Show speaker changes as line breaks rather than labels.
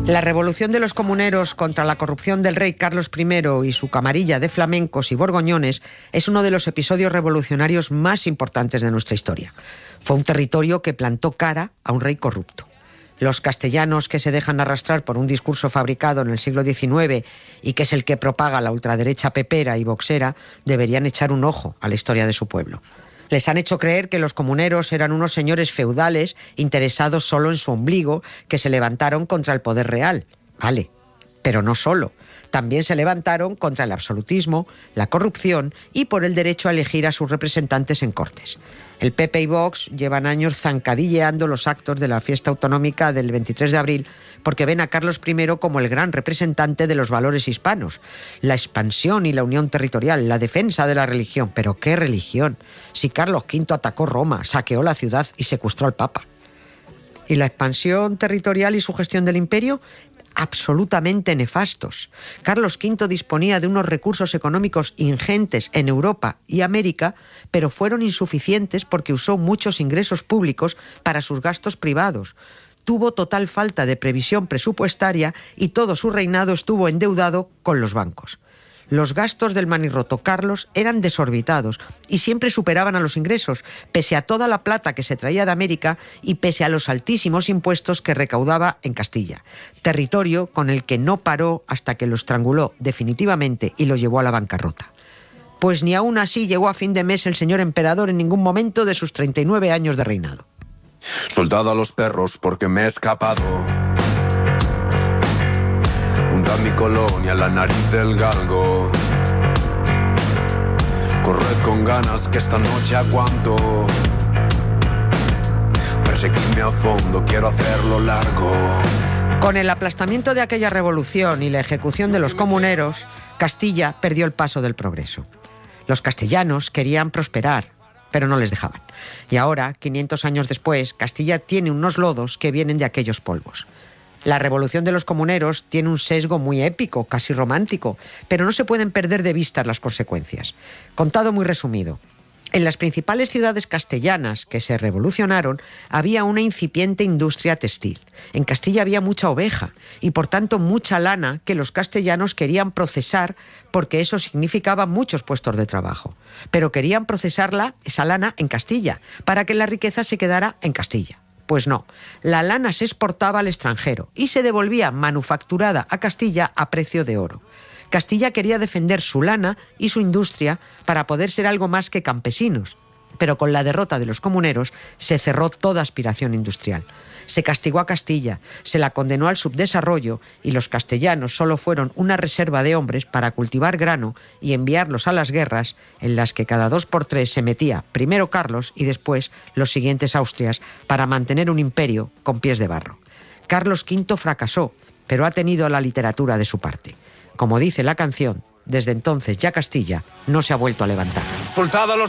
La revolución de los comuneros contra la corrupción del rey Carlos I y su camarilla de flamencos y borgoñones es uno de los episodios revolucionarios más importantes de nuestra historia. Fue un territorio que plantó cara a un rey corrupto. Los castellanos que se dejan arrastrar por un discurso fabricado en el siglo XIX y que es el que propaga la ultraderecha pepera y boxera deberían echar un ojo a la historia de su pueblo. Les han hecho creer que los comuneros eran unos señores feudales interesados solo en su ombligo que se levantaron contra el poder real. Vale, pero no solo. También se levantaron contra el absolutismo, la corrupción y por el derecho a elegir a sus representantes en Cortes. El PP y Vox llevan años zancadilleando los actos de la fiesta autonómica del 23 de abril porque ven a Carlos I como el gran representante de los valores hispanos. La expansión y la unión territorial, la defensa de la religión. ¿Pero qué religión? Si Carlos V atacó Roma, saqueó la ciudad y secuestró al Papa. ¿Y la expansión territorial y su gestión del imperio? Absolutamente nefastos. Carlos V disponía de unos recursos económicos ingentes en Europa y América, pero fueron insuficientes porque usó muchos ingresos públicos para sus gastos privados. Tuvo total falta de previsión presupuestaria y todo su reinado estuvo endeudado con los bancos. Los gastos del manirroto Carlos eran desorbitados y siempre superaban a los ingresos, pese a toda la plata que se traía de América y pese a los altísimos impuestos que recaudaba en Castilla, territorio con el que no paró hasta que lo estranguló definitivamente y lo llevó a la bancarrota. Pues ni aún así llegó a fin de mes el señor emperador en ningún momento de sus 39 años de reinado.
Soltado a los perros porque me he escapado. Hunda mi colonia, la nariz del galgo. Corred con ganas que esta noche aguanto. Perseguidme a fondo, quiero hacerlo largo.
Con el aplastamiento de aquella revolución y la ejecución de los comuneros, Castilla perdió el paso del progreso. Los castellanos querían prosperar, pero no les dejaban. Y ahora, 500 años después, Castilla tiene unos lodos que vienen de aquellos polvos. La revolución de los comuneros tiene un sesgo muy épico, casi romántico, pero no se pueden perder de vista las consecuencias. Contado muy resumido, en las principales ciudades castellanas que se revolucionaron había una incipiente industria textil. En Castilla había mucha oveja y por tanto mucha lana que los castellanos querían procesar porque eso significaba muchos puestos de trabajo. Pero querían procesarla, esa lana, en Castilla, para que la riqueza se quedara en Castilla. Pues no, la lana se exportaba al extranjero y se devolvía manufacturada a Castilla a precio de oro. Castilla quería defender su lana y su industria para poder ser algo más que campesinos, pero con la derrota de los comuneros se cerró toda aspiración industrial. Se castigó a Castilla, se la condenó al subdesarrollo y los castellanos solo fueron una reserva de hombres para cultivar grano y enviarlos a las guerras en las que cada 2 por 3 se metía primero Carlos y después los siguientes Austrias para mantener un imperio con pies de barro. Carlos V fracasó, pero ha tenido la literatura de su parte. Como dice la canción, desde entonces ya Castilla no se ha vuelto a levantar.
Soltado a los